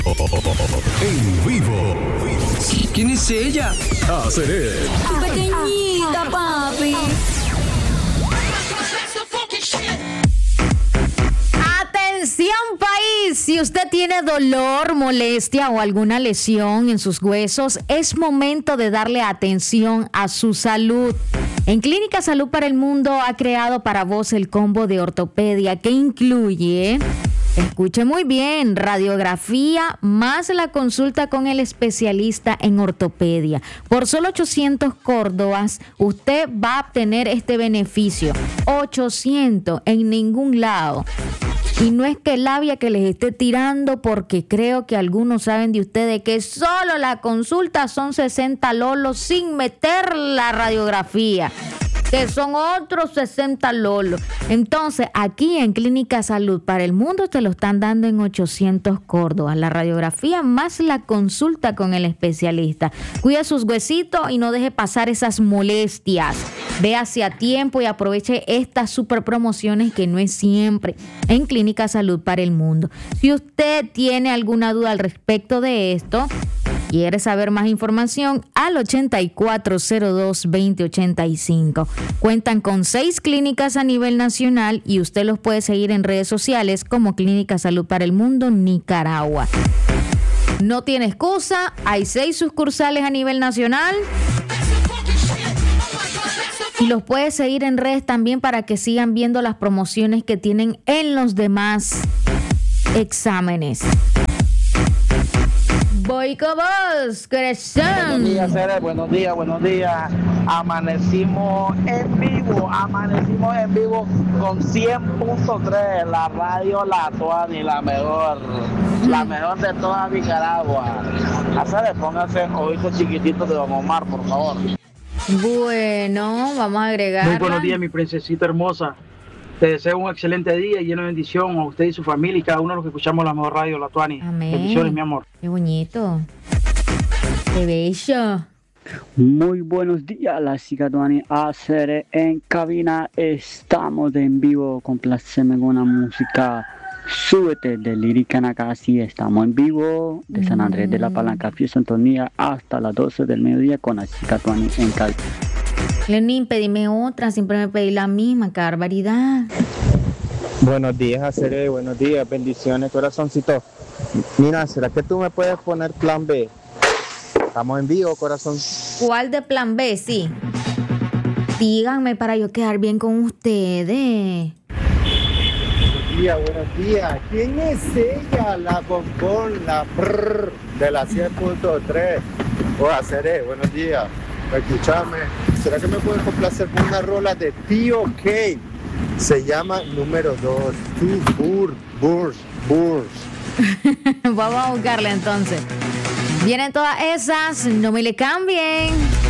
En vivo. ¿Quién es ella? Seré. Tu pequeñita, papi. Atención, país. Si usted tiene dolor, molestia o alguna lesión en sus huesos, es momento de darle atención a su salud. En Clínica Salud para el Mundo ha creado para vos el combo de ortopedia que incluye, escuche muy bien, radiografía más la consulta con el especialista en ortopedia. Por solo 800 córdobas, usted va a obtener este beneficio. 800 en ningún lado. Y no es que labia que les esté tirando, porque creo que algunos saben de ustedes que solo la consulta son 60 lolos sin meter la radiografía, que son otros 60 lolos. Entonces, aquí en Clínica Salud para el Mundo te lo están dando en 800 córdobas. La radiografía más la consulta con el especialista. Cuida sus huesitos y no deje pasar esas molestias. Véase a tiempo y aproveche estas super promociones que no es siempre en Clínica Salud para el Mundo. Si usted tiene alguna duda al respecto de esto, quiere saber más información, al 8402-2085. Cuentan con 6 clínicas a nivel nacional y usted los puede seguir en redes sociales como Clínica Salud para el Mundo Nicaragua. No tiene excusa, hay 6 sucursales a nivel nacional. Y los puedes seguir en redes también para que sigan viendo las promociones que tienen en los demás exámenes. Voy con vos, corazón. Buenos días, Cere. Buenos días. Amanecimos en vivo con 100.3, la radio La Tuani, la mejor de toda Nicaragua. Cere, póngase oídos chiquititos de Don Omar, por favor. Bueno, vamos a agregar. Muy buenos días, mi princesita hermosa. Te deseo un excelente día y lleno de bendición a usted y su familia y cada uno de los que escuchamos la mejor radio, La Tuani. Amén. Bendiciones, mi amor. Qué bonito. Qué bello. Muy buenos días, la chica Tuani Acere en cabina. Estamos en vivo. Compláceme con una música. Súbete de Lírica Nacasi. Estamos en vivo de San Andrés de la Palanca, Fiesta Antonía, hasta las 12 del mediodía con la chica Tuani en cabina. Lenín, pedime otra, siempre me pedí la misma, qué barbaridad. Buenos días, Acere, buenos días, bendiciones, corazoncito. Mira, ¿será que tú me puedes poner plan B? Estamos en vivo, corazón. ¿Cuál de plan B? Sí. Díganme para yo quedar bien con ustedes. Buenos días. ¿Quién es ella? La bombón, la prrr de la 100.3. Hola, Acere, buenos días. Escúchame, ¿será que me puedes complacer con una rola de T.O.K? Se llama número 2, Two Burs. Vamos a buscarla entonces. Vienen todas esas, no me le cambien.